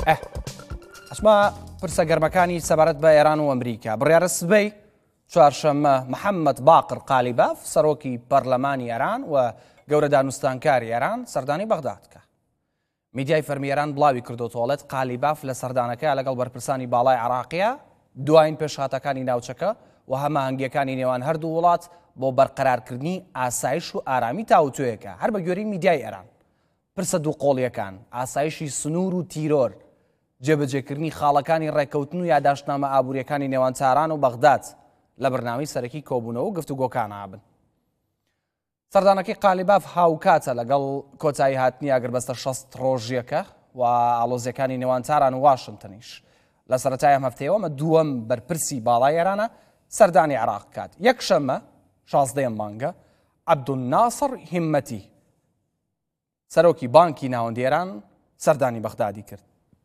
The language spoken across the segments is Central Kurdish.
ئەسما پرسە گەرمەکانی سەبارەت بە ئێران و ئەمریکا. بڕیارە سبەی چوارشەممە محەممەد باقر قالیباف سەرۆکی پەرلەمانی ئێران و گەورە دانوستانکاری ئێران سەردانی بەغداد بکە. میدیای فەرمی ئێران بڵاوی کردوتەوەڵێت قالیباف لە سەردانەکە لەگەڵ بەرپرسانی باڵای عێراقیە دوایین پێشهاتەکانی ناوچەکە و هەماهەنگیەکانی نێوان هەردوو وڵات بۆ بەرقەرارکردنی ئاسایش و ئارامی تاوتوێیەکە. هەر بە گوێرەی میدیای ئێران پرسە دوو قۆڵیەکان ئاسایشی سنوور و تیرۆر، جێبەجێکردنی خاڵەکانی ڕێکەوتن و یاداشتنامە ئابوووریەکانی نێوان تاران و بەغداد لە بەرنامەی سەرەکی کۆبوونەوە و گفتوگۆکان هابن. سەردانەکەی قالیباف هاوکاتە لەگەڵ کۆتایی هاتنی ئاگربەستە 60 ڕۆژیەکە و ئاڵۆزیەکانی نێوان تاران و واشنتنیش. لە سەرەتای ئەم هەفتەیەوە مە دووەم بەرپرسی باڵای ئێرانە سەردانی عێراق کات. یەکشەممە 16 مانگە عەبدولناسر هیممەتی سەرۆکی بانکی ناوەندی ئێران سەردانی بەغدادی کرد.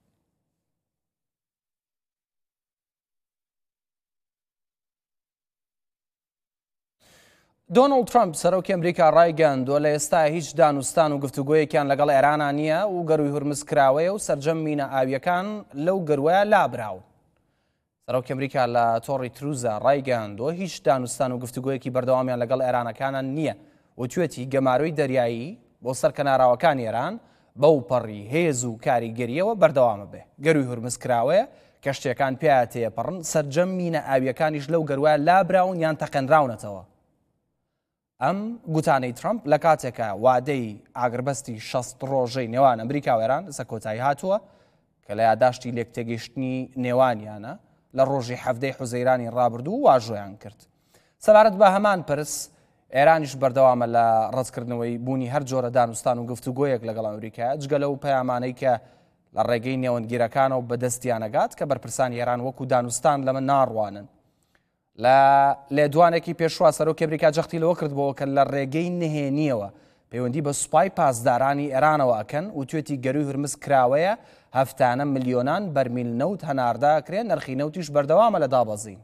دۆناڵد ترامپ سەرۆکی ئەمریکا ڕایگەیاندووە لە ئێستا هیچ دانوستان و گفتوگۆیەکیان لەگەڵ ئێرانە نییە و گەروی هورمز کراوەیە و سەرجەم مینە ئاویەکان لەو گەروەیە لابراون. سەرۆکی ئەمریکا لە تۆڕی تروزە ڕایگەیاندووە هیچ دانوستان و گفتوگۆیەکی بەردەوامیان لەگەڵ ئێرانەکانان نییە و توێتی گەماروی دەریایی بۆ سەر کەناراوەکانی ئێران بەو پەڕی هێز و کاریگەریەوە بەردەوامە بێ. گەروی هورمز کراوەیە کەشتیەکان پێیان تێپەڕن، سەرجەم مینە ئاویەکانیش لەو گەروایە لابراون یان تەقێنراونەتەوە. ئەم گوتانەی ترامپ لە کاتێکە وادەی ئاگربەستی 60 ڕۆژەی نێوان ئەمریکا و ئێران لەسەر کۆتایی هاتووە کە لە یاداشتی لێکتێگەیشتنی نێوانیانە لە ڕۆژی هەفتەی حوزەیرانی ڕابردوو واژۆیان کرد. سەبارەت بە هەمان پرس ئێرانیش بەردەوامە لە ڕەتکردنەوەی بوونی هەر جۆرە دانوستان و گفتوگۆیەک لەگەڵ ئەمریکا جگە لەو پەیامانەی کە لە ڕێگەی نێوەندگیرەکانەوە بەدەستیانەگات کە بەرپرسانی ئێران وەکو دانوستان لەمە ناڕوانن. لە لێدوانێکی پێشوا سەرۆکی ئەمریکا جەختی لەوە کردبەوە کە لە ڕێگەی نهێنیەوە پەیوەندی بە سوپای پاسدارانی ئێرانەوە ئەکەن و توێتی گەروی هورمز کراوەیە هەفتانە ملیۆنان بەرمیل نەوت هەنارداکرێن، نرخی نەوتیش بەردەوامە لە دابەزین.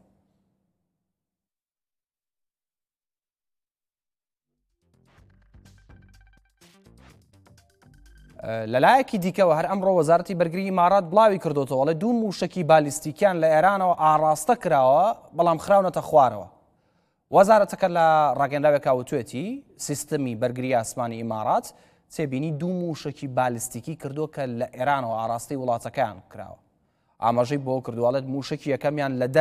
لەلایەکی دیکەوە هەر ئەمڕۆ وەزارەتی بەرگری ئیمارات بڵاوی کردوتەوەڵێ دوو موشکی بالیستیکیان لە ئێرانەوە ئاڕاستە کراوە بەڵام خراونەتە خوارەوە. وەزارەتەکە لە ڕاگەنداوێکا وتوێتی سیستەمی بەرگری ئاسمانی ئیمارات چێبینی دوو موشکی بالیستیکی کردووە کە لە ئێرانەوە ئاڕاستەی وڵاتەکان کراوە. ئاماژەی بۆ کردووەڵێت موشکی یەکەمیان لە